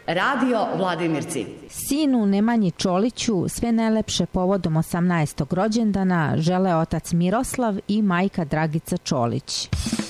Radio Vladimirci. Sinu Nemanji Čoliću sve najlepše povodom 18. rođendana žele otac Miroslav i majka Dragica Čolić.